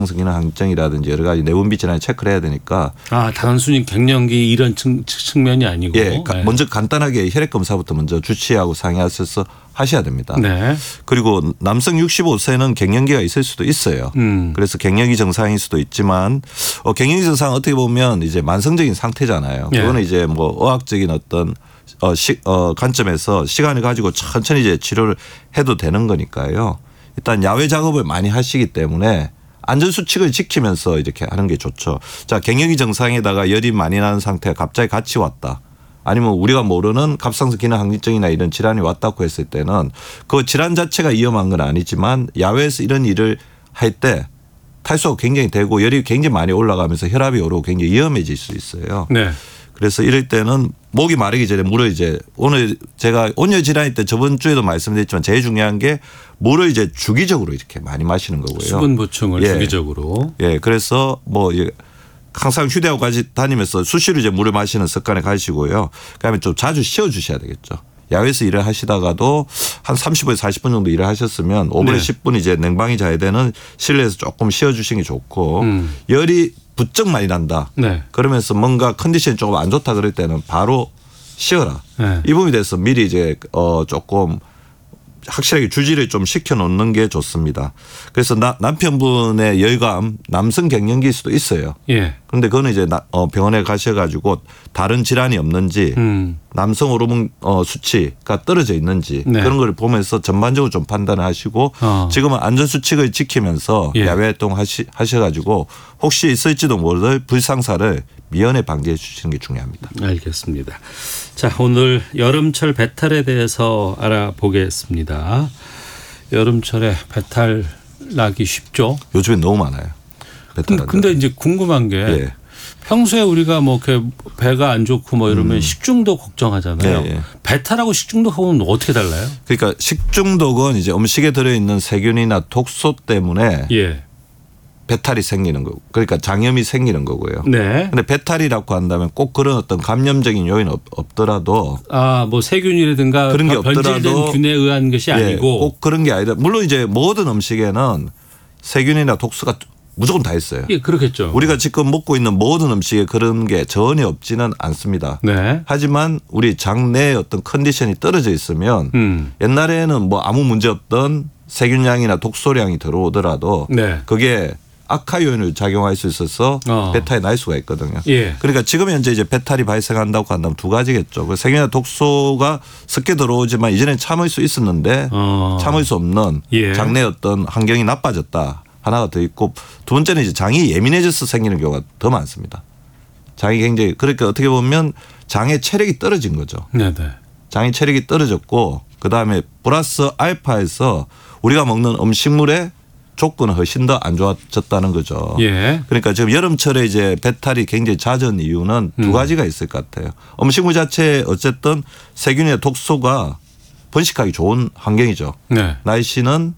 기능 항증이라든지 여러 가지 내분비 질환을 체크를 해야 되니까. 단순히 갱년기 이런 측면이 아니고. 예, 먼저 간단하게 혈액 검사부터 먼저 주치의하고 상의하셔서 하셔야 됩니다. 네. 그리고 남성 65세는 갱년기가 있을 수도 있어요. 그래서 갱년기 증상일 수도 있지만 갱년기 증상은 어떻게 보면 이제 만성적인 상태잖아요. 그거는 이제 뭐 의학적인 어떤 관점에서 시간을 가지고 천천히 이제 치료를 해도 되는 거니까요. 일단 야외 작업을 많이 하시기 때문에 안전수칙을 지키면서 이렇게 하는 게 좋죠. 자, 갱년기 증상에다가 열이 많이 나는 상태가 갑자기 같이 왔다. 아니면 우리가 모르는 갑상선 기능 항진증이나 이런 질환이 왔다고 했을 때는 그 질환 자체가 위험한 건 아니지만 야외에서 이런 일을 할 때 탈수가 굉장히 되고 열이 굉장히 많이 올라가면서 혈압이 오르고 굉장히 위험해질 수 있어요. 네. 그래서 이럴 때는 목이 마르기 전에 물을 이제 오늘 제가 온열 질환일 때 저번 주에도 말씀드렸지만 제일 중요한 게 물을 이제 주기적으로 이렇게 많이 마시는 거고요. 수분 보충을 주기적으로. 예. 그래서 뭐 항상 휴대하고 다니면서 수시로 이제 물을 마시는 습관을 가지시고요. 그다음에 좀 자주 쉬어 주셔야 되겠죠. 야외에서 일을 하시다가도 한 30분에서 40분 정도 일을 하셨으면 5분에 10분 이제 냉방이 잘 되는 실내에서 조금 쉬어 주시는 게 좋고 열이 부쩍 많이 난다. 네. 그러면서 뭔가 컨디션이 조금 안 좋다 그럴 때는 바로 쉬어라. 네. 이 부분에 대해서 미리 이제 조금 확실하게 주지를 좀 시켜놓는 게 좋습니다. 그래서 남편분의 열감 남성 갱년기일 수도 있어요. 예. 그런데 그거는 이제 병원에 가셔가지고 다른 질환이 없는지 남성 호르몬 수치가 떨어져 있는지 그런 걸 보면서 전반적으로 좀 판단을 하시고 지금은 안전수칙을 지키면서 야외 활동 하셔가지고 혹시 있을지도 모를 불상사를 미연에 방지해 주시는 게 중요합니다. 알겠습니다. 자, 오늘 여름철 배탈에 대해서 알아보겠습니다. 여름철에 배탈 나기 쉽죠? 요즘에 너무 많아요. 근데 이제 궁금한 게 평소에 우리가 뭐 이렇게 배가 안 좋고 뭐 이러면 식중독 걱정하잖아요. 배탈하고 식중독하고는 어떻게 달라요? 그러니까 식중독은 이제 음식에 들어있는 세균이나 독소 때문에 배탈이 생기는 거고, 그러니까 장염이 생기는 거고요. 네. 근데 배탈이라고 한다면 꼭 그런 어떤 감염적인 요인 없더라도 뭐 세균이라든가 그런 게 없더라도 변질된 균에 의한 것이 아니고 꼭 그런 게 아니라 물론 이제 모든 음식에는 세균이나 독소가 무조건 다 있어요. 예, 그렇겠죠. 우리가 지금 먹고 있는 모든 음식에 그런 게 전혀 없지는 않습니다. 네. 하지만 우리 장내의 어떤 컨디션이 떨어져 있으면 옛날에는 뭐 아무 문제 없던 세균량이나 독소량이 들어오더라도 그게 악화 요인을 작용할 수 있어서 배탈이 날 수가 있거든요. 그러니까 지금 현재 이제 배탈이 발생한다고 한다면 두 가지겠죠. 세균이나 독소가 섞여 들어오지만 이전엔 참을 수 있었는데 참을 수 없는 장내 어떤 환경이 나빠졌다. 하나가 더 있고 두 번째는 이제 장이 예민해져서 생기는 경우가 더 많습니다. 장이 굉장히 그러니까 어떻게 보면 장의 체력이 떨어진 거죠. 네네. 장의 체력이 떨어졌고 그다음에 플러스 알파에서 우리가 먹는 음식물의 조건은 훨씬 더 안 좋아졌다는 거죠. 그러니까 지금 여름철에 이제 배탈이 굉장히 잦은 이유는 두 가지가 있을 것 같아요. 음식물 자체에 어쨌든 세균이나 독소가 번식하기 좋은 환경이죠. 날씨는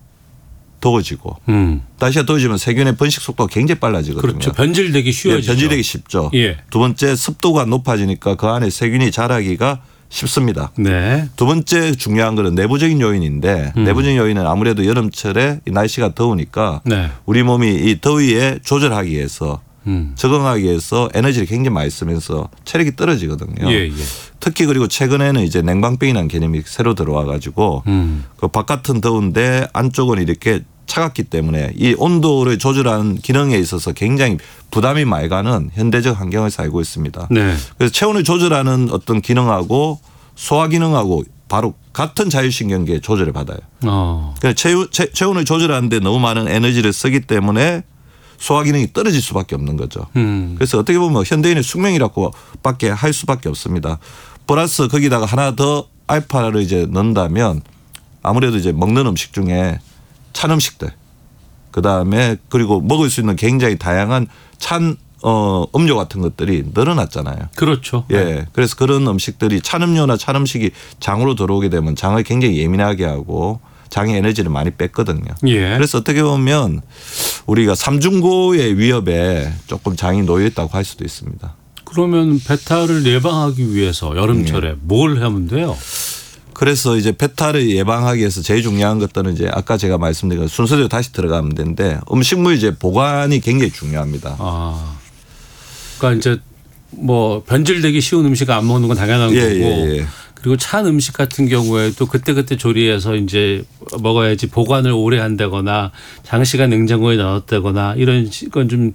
더워지고 날씨가 더워지면 세균의 번식 속도가 굉장히 빨라지거든요. 그렇죠. 변질되기 쉬워지죠. 변질되기 쉽죠. 두 번째 습도가 높아지니까 그 안에 세균이 자라기가 쉽습니다. 두 번째 중요한 것은 내부적인 요인인데 내부적인 요인은 아무래도 여름철에 날씨가 더우니까 우리 몸이 이 더위에 조절하기 위해서 적응하기 위해서 에너지를 굉장히 많이 쓰면서 체력이 떨어지거든요. 특히 그리고 최근에는 이제 냉방병이라는 개념이 새로 들어와 가지고 그 바깥은 더운데 안쪽은 이렇게 차갑기 때문에 이 온도를 조절하는 기능에 있어서 굉장히 부담이 많이 가는 현대적 환경을 살고 있습니다. 그래서 체온을 조절하는 어떤 기능하고 소화 기능하고 바로 같은 자율신경계에 조절을 받아요. 그래서 체온을 조절하는데 너무 많은 에너지를 쓰기 때문에 소화 기능이 떨어질 수밖에 없는 거죠. 그래서 어떻게 보면 현대인의 숙명이라고밖에 할 수밖에 없습니다. 플러스 거기다가 하나 더 알파를 이제 넣는다면 아무래도 이제 먹는 음식 중에 찬 음식들 그다음에 그리고 먹을 수 있는 굉장히 다양한 찬 음료 같은 것들이 늘어났잖아요. 그렇죠. 그래서 그런 음식들이 찬 음료나 찬 음식이 장으로 들어오게 되면 장을 굉장히 예민하게 하고 장의 에너지를 많이 뺐거든요. 그래서 어떻게 보면 우리가 삼중고의 위협에 조금 장이 놓여 있다고 할 수도 있습니다. 그러면 배탈을 예방하기 위해서 여름철에 뭘 하면 돼요? 그래서 이제 배탈을 예방하기 위해서 제일 중요한 것들은 이제 아까 제가 말씀드린 순서대로 다시 들어가면 되는데 음식물 이제 보관이 굉장히 중요합니다. 그러니까 이제 뭐 변질되기 쉬운 음식 안 먹는 건 당연한 거고. 그리고 찬 음식 같은 경우에도 그때그때 조리해서 이제 먹어야지 보관을 오래 한다거나 장시간 냉장고에 넣었다거나 이런 건 좀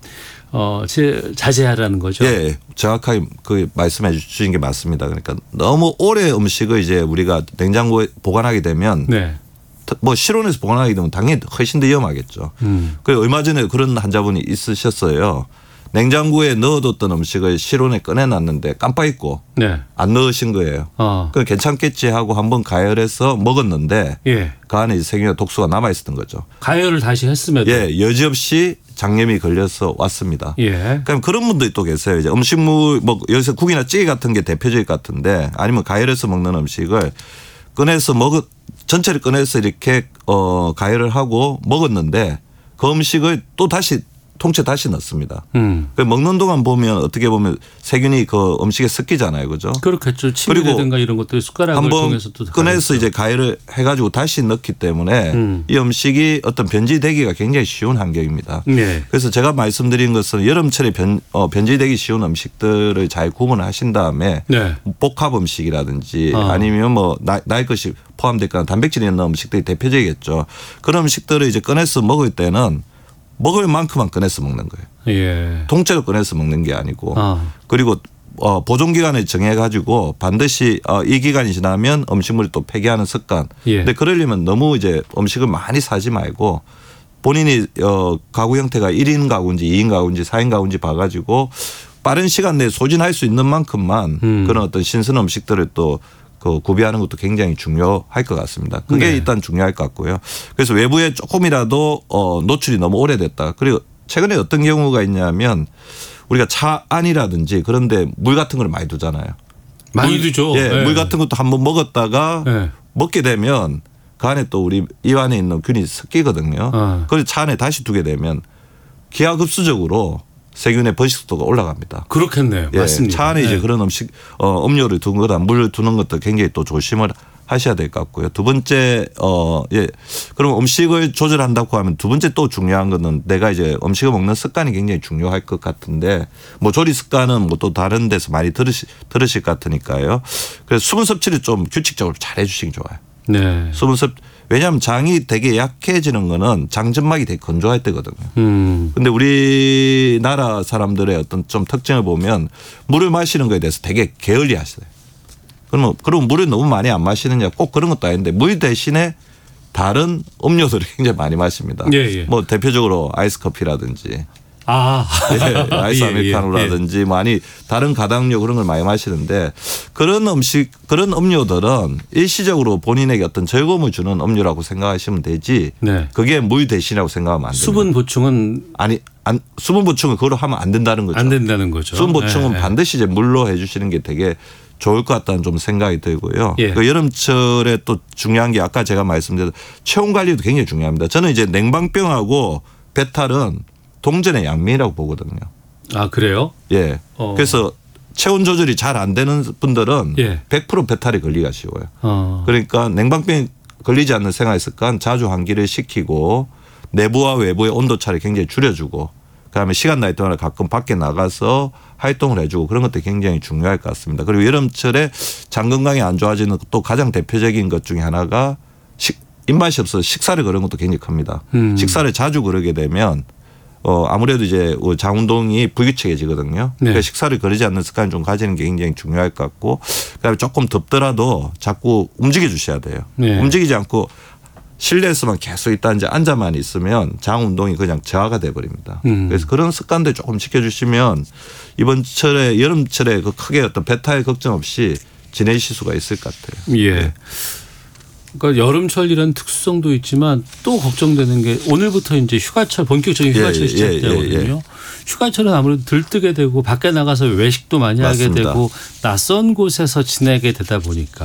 자제하라는 거죠. 예, 정확하게 그 말씀해 주신 게 맞습니다. 그러니까 너무 오래 음식을 이제 우리가 냉장고에 보관하게 되면 뭐 실온에서 보관하게 되면 당연히 훨씬 더 위험하겠죠. 그 얼마 전에 그런 환자분이 있으셨어요. 냉장고에 넣어뒀던 음식을 실온에 꺼내놨는데 깜빡 잊고 안 넣으신 거예요. 그럼 괜찮겠지 하고 한번 가열해서 먹었는데 그 안에 세균이나 독소가 남아있었던 거죠. 가열을 다시 했음에도. 여지없이 장염이 걸려서 왔습니다. 그럼 그런 분들이 또 계세요. 이제 음식물 뭐 여기서 국이나 찌개 같은 게 대표적일 것 같은데 아니면 가열해서 먹는 음식을 꺼내서 전체를 꺼내서 이렇게 가열을 하고 먹었는데 그 음식을 또 다시 통째 다시 넣습니다. 먹는 동안 보면 어떻게 보면 세균이 그 음식에 섞이잖아요. 그죠? 그렇겠죠. 침이라든가 이런 것들이 숟가락을 통해서 또 꺼내서 이제 가열을 해가지고 다시 넣기 때문에 이 음식이 어떤 변질되기가 굉장히 쉬운 환경입니다. 그래서 제가 말씀드린 것은 여름철에 변질되기 쉬운 음식들을 잘 구분하신 다음에 복합 음식이라든지 아니면 뭐 나이 것이 포함될까 단백질이 있는 음식들이 대표적이겠죠. 그런 음식들을 이제 꺼내서 먹을 때는 먹을 만큼만 꺼내서 먹는 거예요. 통째로 꺼내서 먹는 게 아니고 그리고 보존 기간을 정해가지고 반드시 이 기간이 지나면 음식물을 또 폐기하는 습관. 근데 그러려면 너무 이제 음식을 많이 사지 말고 본인이 가구 형태가 1인 가구인지 2인 가구인지 4인 가구인지 봐가지고 빠른 시간 내에 소진할 수 있는 만큼만 그런 어떤 신선 음식들을 또 구비하는 것도 굉장히 중요할 것 같습니다. 그게 일단 중요할 것 같고요. 그래서 외부에 조금이라도 노출이 너무 오래됐다. 그리고 최근에 어떤 경우가 있냐면 우리가 차 안이라든지 그런데 물 같은 걸 많이 두잖아요. 많이 두죠. 물 같은 것도 한번 먹었다가 먹게 되면 그 안에 또 우리 입 안에 있는 균이 섞이거든요. 그래서 차 안에 다시 두게 되면 기하급수적으로 세균의 번식도가 올라갑니다. 그렇겠네요. 맞습니다. 차 안에 이제 그런 음식, 음료를 두는 거다, 물을 두는 것도 굉장히 또 조심을 하셔야 될 것 같고요. 두 번째, 그럼 음식을 조절한다고 하면 두 번째 또 중요한 거는 내가 이제 음식을 먹는 습관이 굉장히 중요할 것 같은데 뭐 조리 습관은 뭐 또 다른 데서 많이 들으실 것 같으니까요. 그래서 수분 섭취를 좀 규칙적으로 잘 해주시기 좋아요. 수분 왜냐하면 장이 되게 약해지는 거는 장점막이 되게 건조할 때거든요. 근데 우리나라 사람들의 어떤 좀 특징을 보면 물을 마시는 거에 대해서 되게 게을리 하시어요. 그럼 물을 너무 많이 안 마시느냐 꼭 그런 것도 아닌데 물 대신에 다른 음료들을 굉장히 많이 마십니다. 뭐 대표적으로 아이스 커피라든지 아이스 아메리카노라든지 많이 다른 가당류 그런 걸 많이 마시는데 그런 음료들은 일시적으로 본인에게 어떤 즐거움을 주는 음료라고 생각하시면 되지 그게 물 대신이라고 생각하면 안 됩니다. 수분 보충은 수분 보충은 그걸로 하면 안 된다는 거죠. 안 된다는 거죠. 수분 보충은 반드시 이제 물로 해 주시는 게 되게 좋을 것 같다는 좀 생각이 들고요. 그 여름철에 또 중요한 게 아까 제가 말씀드린 체온 관리도 굉장히 중요합니다. 저는 이제 냉방병하고 배탈은 동전의 양면이라고 보거든요. 아, 그래요? 그래서 체온 조절이 잘 안 되는 분들은 100% 배탈이 걸리기가 쉬워요. 그러니까 냉방병 걸리지 않는 생활 습관 자주 환기를 시키고 내부와 외부의 온도차를 굉장히 줄여주고 그다음에 시간 날 동안 가끔 밖에 나가서 활동을 해주고 그런 것도 굉장히 중요할 것 같습니다. 그리고 여름철에 장 건강이 안 좋아지는 또 가장 대표적인 것 중에 하나가 입맛이 없어서 식사를 거르는 것도 굉장히 큽니다. 식사를 자주 거르게 되면 아무래도 이제 장 운동이 불규칙해지거든요. 그러니까 식사를 거르지 않는 습관을 좀 가지는 게 굉장히 중요할 것 같고 그다음에 조금 덥더라도 자꾸 움직여 주셔야 돼요. 움직이지 않고 실내에서만 계속 있다든지 앉아만 있으면 장 운동이 그냥 저하가 돼버립니다. 그래서 그런 습관들 조금 지켜주시면 이번 철에 여름철에 그 크게 어떤 배탈 걱정 없이 지내실 수가 있을 것 같아요. 그러니까 여름철이라는 특수성도 있지만 또 걱정되는 게 오늘부터 이제 휴가철 본격적인 휴가철이 시작되거든요. 휴가철은 아무래도 들뜨게 되고 밖에 나가서 외식도 많이 하게 되고 낯선 곳에서 지내게 되다 보니까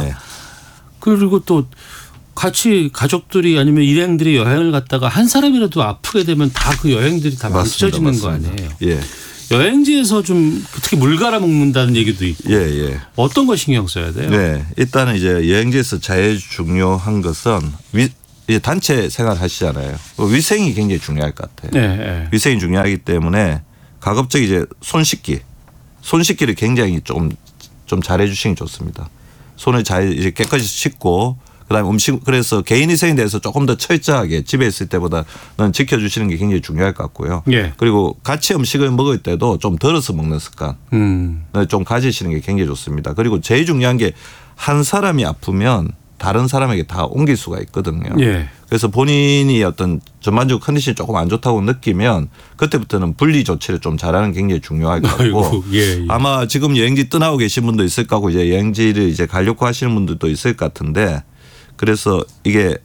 그리고 또 같이 가족들이 아니면 일행들이 여행을 갔다가 한 사람이라도 아프게 되면 다 그 여행들이 다 망쳐지는 거 아니에요. 여행지에서 좀 특히 물 갈아 먹는다는 얘기도 있고. 예. 어떤 거 신경 써야 돼요? 네. 일단은 이제 여행지에서 제일 중요한 것은 이제 단체 생활 하시잖아요. 위생이 굉장히 중요할 것 같아요. 네. 위생이 중요하기 때문에 가급적 이제 손씻기를 굉장히 좀 잘해 주시는 게 좋습니다. 손을 잘 이제 깨끗이 씻고 그다음에 그래서 개인위생에 대해서 조금 더 철저하게 집에 있을 때보다는 지켜주시는 게 굉장히 중요할 것 같고요. 예. 그리고 같이 음식을 먹을 때도 좀 덜어서 먹는 습관 좀 가지시는 게 굉장히 좋습니다. 그리고 제일 중요한 게 한 사람이 아프면 다른 사람에게 다 옮길 수가 있거든요. 예. 그래서 본인이 어떤 전반적으로 컨디션이 조금 안 좋다고 느끼면 그때부터는 분리 조치를 좀 잘하는 게 굉장히 중요할 것 같고 예. 아마 지금 여행지 떠나고 계신 분도 있을 거고 이제 여행지를 이제 가려고 하시는 분들도 있을 것 같은데 그래서 이게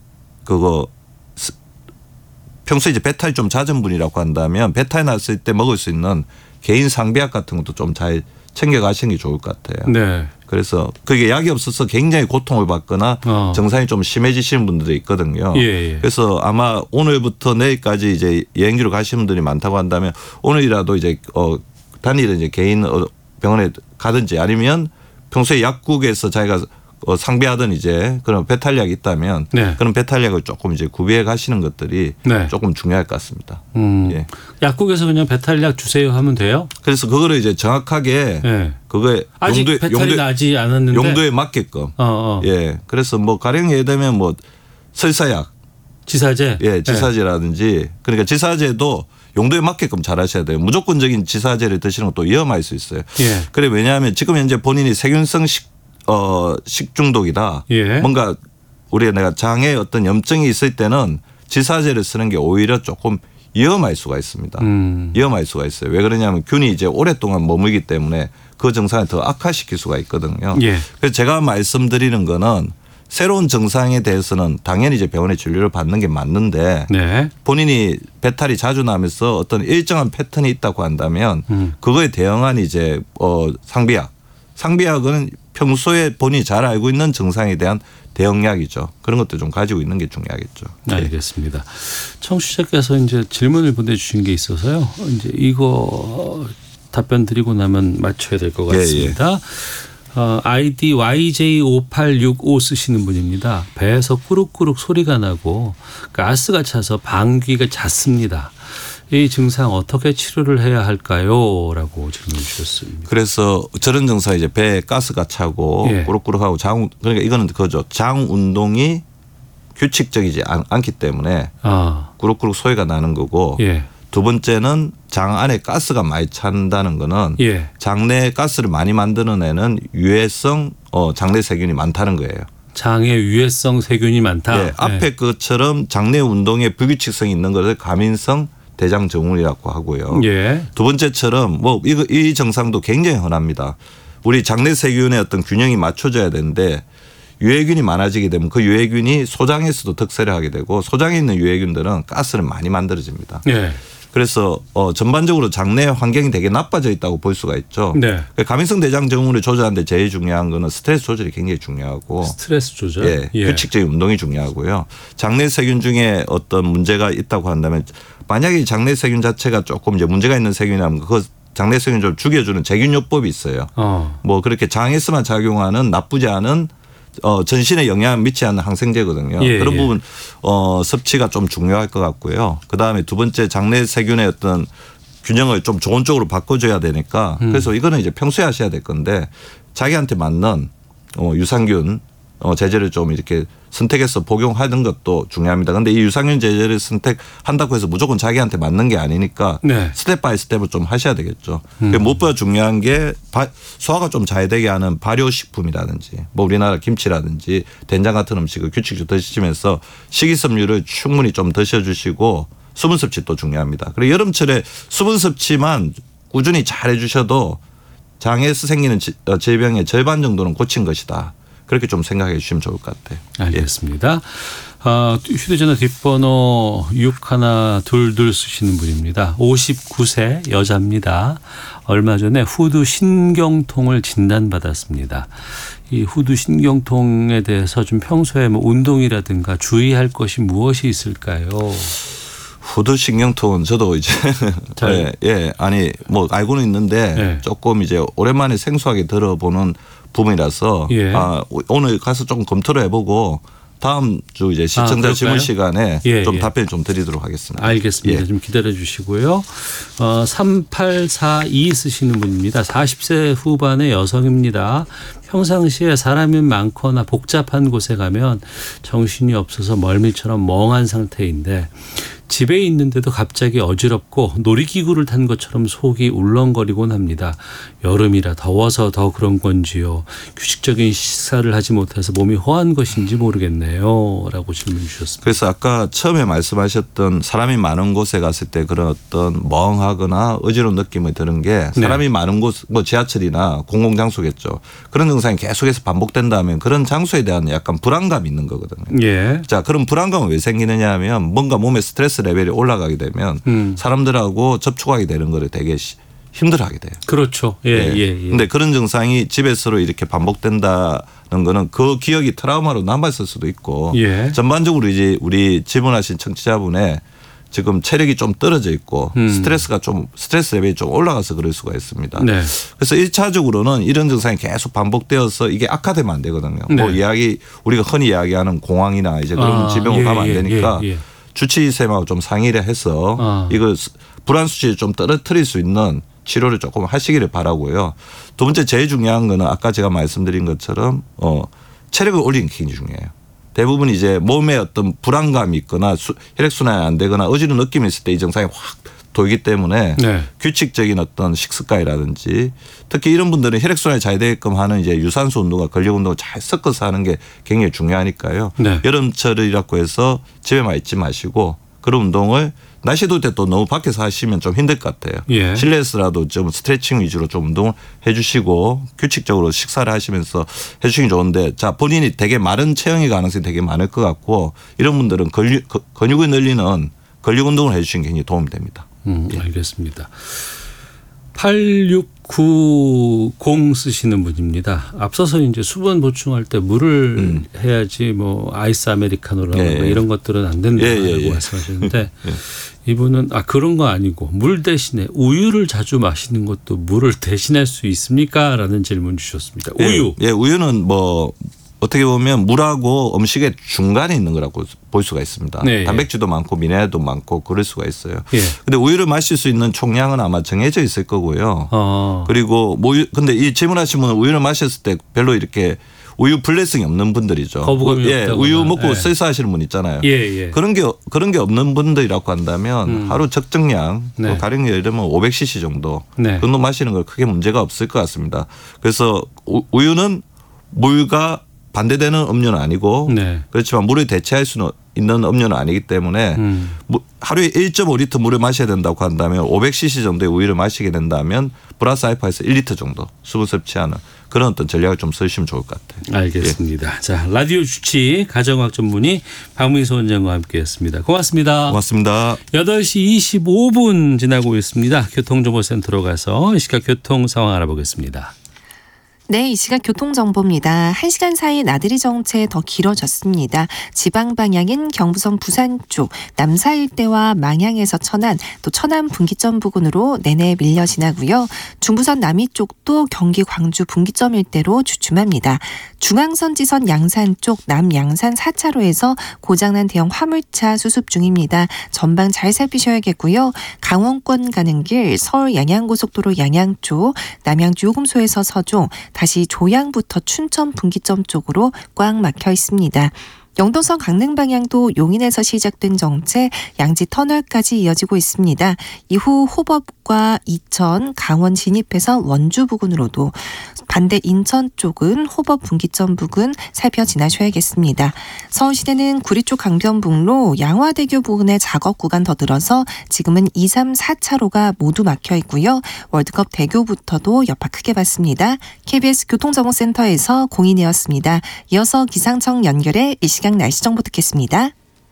평소에 이제 배탈이 좀 잦은 분이라고 한다면 배탈 났을 때 먹을 수 있는 개인 상비약 같은 것도 좀 잘 챙겨 가시는 게 좋을 것 같아요. 네. 그래서 그게 약이 없어서 굉장히 고통을 받거나 증상이 좀 심해지시는 분들이 있거든요. 예. 그래서 아마 오늘부터 내일까지 이제 여행지로 가시는 분들이 많다고 한다면 오늘이라도 이제 단일은 이제 개인 병원에 가든지 아니면 평소에 약국에서 자기가 상비하던 이제 그런 배탈약이 있다면 네. 그런 배탈약을 조금 이제 구비해 가시는 것들이 조금 중요할 것 같습니다. 예. 약국에서 그냥 배탈약 주세요 하면 돼요? 그래서 그거를 이제 정확하게 그거에 아직 배탈이 나지 않았는데 용도에 맞게끔. 예. 그래서 뭐 가령 예를 들면 뭐 설사약, 지사제, 지사제라든지 그러니까 지사제도 용도에 맞게끔 잘 하셔야 돼요. 무조건적인 지사제를 드시는 것도 위험할 수 있어요. 예. 그래 왜냐하면 지금 현재 본인이 세균성 식중독이다. 뭔가 내가 장에 어떤 염증이 있을 때는 지사제를 쓰는 게 오히려 조금 위험할 수가 있습니다. 위험할 수가 있어요. 왜 그러냐면 균이 이제 오랫동안 머물기 때문에 그 증상을 더 악화시킬 수가 있거든요. 그래서 제가 말씀드리는 거는 새로운 증상에 대해서는 당연히 이제 병원의 진료를 받는 게 맞는데 본인이 배탈이 자주 나면서 어떤 일정한 패턴이 있다고 한다면 그거에 대응한 이제 상비약은 평소에 본인이 잘 알고 있는 증상에 대한 대응약이죠. 그런 것도 좀 가지고 있는 게 중요하겠죠. 알겠습니다. 청취자께서 이제 질문을 보내주신 게 있어서요. 이제 이거 답변 드리고 나면 맞춰야 될 것 같습니다. 아이디 YJ5865 쓰시는 분입니다. 배에서 꾸룩꾸룩 소리가 나고 가스가 차서 방귀가 잦습니다. 이 증상 어떻게 치료를 해야 할까요? 라고 질문 주셨습니다. 그래서 저런 증상 이제 배에 가스가 차고 꾸룩꾸룩하고 그러니까 이거는 그거죠. 장 운동이 규칙적이지 않기 때문에 꾸룩꾸룩 소리가 나는 거고 두 번째는 장 안에 가스가 많이 찬다는 거는 장내에 가스를 많이 만드는 애는 유해성 장내 세균이 많다는 거예요. 장에 유해성 세균이 많다. 앞에 것처럼 장내 운동에 불규칙성이 있는 것을 가민성 대장 증후군이라고 하고요. 두 번째처럼 이 증상도 굉장히 흔합니다. 우리 장내 세균의 어떤 균형이 맞춰져야 되는데 유해균이 많아지게 되면 그 유해균이 소장에서도 득세를 하게 되고 소장에 있는 유해균들은 가스를 많이 만들어집니다. 그래서 전반적으로 장내 환경이 되게 나빠져 있다고 볼 수가 있죠. 가민성 대장 증후군을 조절하는데 제일 중요한 거는 스트레스 조절이 굉장히 중요하고 스트레스 조절? 규칙적인 운동이 중요하고요. 장내 세균 중에 어떤 문제가 있다고 한다면 만약에 장내 세균 자체가 조금 이제 문제가 있는 세균이라면 그 장내 세균을 좀 죽여주는 제균요법이 있어요. 뭐 그렇게 장에서만 작용하는 나쁘지 않은 전신에 영향을 미치지 않는 항생제거든요. 그런 부분 섭취가 좀 중요할 것 같고요. 그다음에 두 번째 장내 세균의 어떤 균형을 좀 좋은 쪽으로 바꿔줘야 되니까 그래서 이거는 이제 평소에 하셔야 될 건데 자기한테 맞는 유산균 제제를 좀 이렇게 선택해서 복용하는 것도 중요합니다. 그런데 이 유산균 제제를 선택한다고 해서 무조건 자기한테 맞는 게 아니니까 스텝 바이 스텝을 좀 하셔야 되겠죠. 무엇보다 중요한 게 소화가 좀 잘 되게 하는 발효식품이라든지 뭐 우리나라 김치라든지 된장 같은 음식을 규칙적으로 드시면서 식이섬유를 충분히 좀 드셔주시고 수분 섭취도 중요합니다. 그리고 여름철에 수분 섭취만 꾸준히 잘 해주셔도 장에서 생기는 질병의 절반 정도는 고친 것이다. 그렇게 좀 생각해 주시면 좋을 것 같아요. 알겠습니다. 휴대전화 뒷번호 6122 쓰시는 분입니다. 59세 여자입니다. 얼마 전에 후두 신경통을 진단받았습니다. 이 후두 신경통에 대해서 좀 평소에 뭐 운동이라든가 주의할 것이 무엇이 있을까요? 구두신경통은 저도 이제 아니 뭐 알고는 있는데 조금 이제 오랜만에 생소하게 들어보는 부분이라서 오늘 가서 좀 검토를 해보고 다음 주 이제 시청자 질문 시간에 좀 답변을 좀 드리도록 하겠습니다. 알겠습니다. 좀 기다려 주시고요. 3842 쓰시는 분입니다. 40세 후반의 여성입니다. 평상시에 사람이 많거나 복잡한 곳에 가면 정신이 없어서 멀미처럼 멍한 상태인데 집에 있는데도 갑자기 어지럽고 놀이기구를 탄 것처럼 속이 울렁거리곤 합니다. 여름이라 더워서 더 그런 건지요. 규칙적인 식사를 하지 못해서 몸이 허한 것인지 모르겠네요. 라고 질문 주셨습니다. 그래서 아까 처음에 말씀하셨던 사람이 많은 곳에 갔을 때 그런 어떤 멍하거나 어지러운 느낌이 드는 게 사람이 많은 곳, 뭐 지하철이나 공공장소겠죠. 그런 증상이 계속해서 반복된다면 그런 장소에 대한 약간 불안감이 있는 거거든요. 자, 그럼 불안감은 왜 생기느냐 하면 뭔가 몸에 스트레스 레벨이 올라가게 되면 사람들하고 접촉하게 되는 거를 되게 힘들어하게 돼요. 그렇죠. 근데 그런 증상이 집에서로 이렇게 반복된다는 거는 그 기억이 트라우마로 남아있을 수도 있고 전반적으로 이제 우리 질문하신 청취자분의 지금 체력이 좀 떨어져 있고 스트레스 레벨이 좀 올라가서 그럴 수가 있습니다. 그래서 1차적으로는 이런 증상이 계속 반복되어서 이게 악화되면 안 되거든요. 뭐 우리가 흔히 이야기하는 공황이나 이제 그런 질병으로 가면 안 되니까 주치의쌤하고 좀 상의를 해서 이거 불안 수치를 좀 떨어뜨릴 수 있는 치료를 조금 하시기를 바라고요. 두 번째 제일 중요한 거는 아까 제가 말씀드린 것처럼 체력을 올리는 게 굉장히 중요해요. 대부분 이제 몸에 어떤 불안감이 있거나 혈액순환이 안 되거나 어지러운 느낌이 있을 때 이 증상이 확 돌기 때문에 규칙적인 어떤 식습관이라든지 특히 이런 분들은 혈액순환이 잘 되게끔 하는 이제 유산소 운동과 근력 운동을 잘 섞어서 하는 게 굉장히 중요하니까요. 여름철이라고 해서 집에만 있지 마시고 그런 운동을 날씨 더울 때 또 너무 밖에서 하시면 좀 힘들 것 같아요. 실내에서라도 좀 스트레칭 위주로 좀 운동을 해 주시고 규칙적으로 식사를 하시면서 해 주시기 좋은데 자 본인이 되게 마른 체형의 가능성이 되게 많을 것 같고 이런 분들은 근육을 늘리는 근력 운동을 해 주시는 게 굉장히 도움이 됩니다. 알겠습니다. 8690 쓰시는 분입니다. 앞서서 이제 수분 보충할 때 물을 해야지 뭐 아이스 아메리카노라든가 이런 것들은 안 된다고 말씀하셨는데 이분은 그런 거 아니고 물 대신에 우유를 자주 마시는 것도 물을 대신할 수 있습니까? 라는 질문 주셨습니다. 우유. 우유는 뭐 어떻게 보면 물하고 음식의 중간에 있는 거라고 볼 수가 있습니다. 단백질도 많고 미네랄도 많고 그럴 수가 있어요. 근데 우유를 마실 수 있는 총량은 아마 정해져 있을 거고요. 그리고 근데 이 질문하신 분은 우유를 마셨을 때 별로 이렇게 우유 불내성이 없는 분들이죠. 거부감이 없다거나. 우유 먹고 설사하시는 분 있잖아요. 그런 게 없는 분들이라고 한다면 하루 적정량 가령 예를 들면 500cc 정도 그 정도 마시는 거 크게 문제가 없을 것 같습니다. 그래서 우유는 물과 반대되는 음료는 아니고 그렇지만 물을 대체할 수는 있는 음료는 아니기 때문에 하루에 1.5리터 물을 마셔야 된다고 한다면 500cc 정도의 우유를 마시게 된다면 플러스 알파에서 1리터 정도 수분 섭취하는 그런 어떤 전략을 좀 쓰시면 좋을 것 같아요. 알겠습니다. 자, 라디오 주치 가정학 전문의 박문희 원장과 함께했습니다. 고맙습니다. 고맙습니다. 8시 25분 지나고 있습니다. 교통정보센터로 가서 이 시각 교통 상황 알아보겠습니다. 네, 이 시각 교통정보입니다. 1시간 사이 나들이 정체 더 길어졌습니다. 지방 방향인 경부선 부산 쪽 남사 일대와 망향에서 천안 또 천안 분기점 부근으로 내내 밀려 지나고요. 중부선 남이 쪽도 경기 광주 분기점 일대로 주춤합니다. 중앙선지선 양산 쪽 남양산 4차로에서 고장난 대형 화물차 수습 중입니다. 전방 잘 살피셔야겠고요. 강원권 가는 길 서울 양양고속도로 양양 쪽 남양주 요금소에서 서종 다시 조양부터 춘천 분기점 쪽으로 꽉 막혀 있습니다. 영동선 강릉 방향도 용인에서 시작된 정체 양지 터널까지 이어지고 있습니다. 이후 호법과 이천, 강원 진입해서 원주 부근으로도 반대 인천 쪽은 호법 분기점 부근 살펴 지나셔야겠습니다. 서울시내는 구리 쪽 강변북로 양화대교 부근에 작업 구간 더 늘어서 지금은 2, 3, 4차로가 모두 막혀 있고요. 월드컵 대교부터도 여파 크게 받습니다. KBS 교통정보센터에서 공인이었습니다. 이어서 기상청 연결해 이 시각 날씨 정보 듣겠습니다.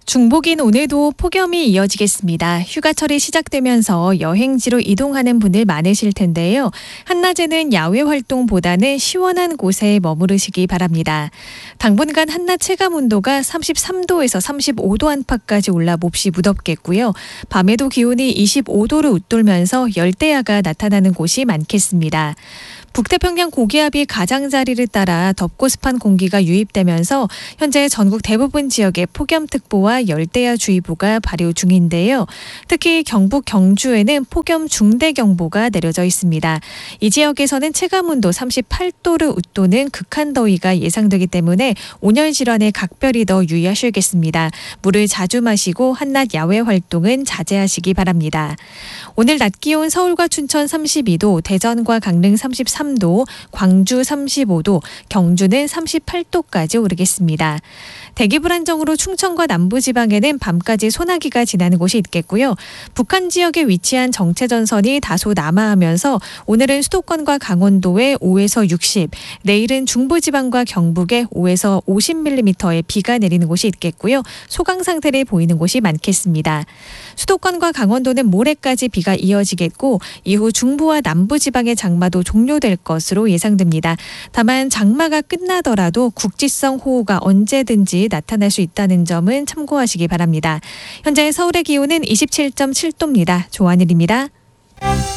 중복인 오늘도 폭염이 이어지겠습니다. 휴가철이 시작되면서 여행지로 이동하는 분들 많으실 텐데요. 한낮에는 야외 활동보다는 시원한 곳에 머무르시기 바랍니다. 당분간 한낮 체감 온도가 33도에서 35도 안팎까지 올라 몹시 무덥겠고요. 밤에도 기온이 25도를 웃돌면서 열대야가 나타나는 곳이 많겠습니다. 북태평양 고기압이 가장자리를 따라 덥고 습한 공기가 유입되면서 현재 전국 대부분 지역에 폭염특보와 열대야주의보가 발효 중인데요. 특히 경북 경주에는 폭염 중대경보가 내려져 있습니다. 이 지역에서는 체감온도 38도를 웃도는 극한 더위가 예상되기 때문에 온열 질환에 각별히 더 유의하셔야겠습니다. 물을 자주 마시고 한낮 야외 활동은 자제하시기 바랍니다. 오늘 낮 기온 서울과 춘천 32도, 대전과 강릉 33도, 광주 35도, 경주는 38도까지 오르겠습니다. 대기 불안정으로 충청과 남부지방에는 밤까지 소나기가 지나는 곳이 있겠고요. 북한 지역에 위치한 정체전선이 다소 남하하면서 오늘은 수도권과 강원도에 5에서 60, 내일은 중부지방과 경북에 5에서 50mm의 비가 내리는 곳이 있겠고요. 소강 상태를 보이는 곳이 많겠습니다. 수도권과 강원도는 모레까지 비가 이어지겠고 이후 중부와 남부지방의 장마도 종료될 것으로 예상됩니다. 다만 장마가 끝나더라도 국지성 호우가 언제든지 나타날 수 있다는 점은 참고하시기 바랍니다. 현재 서울의 기온은 27.7도입니다. 조한일입니다.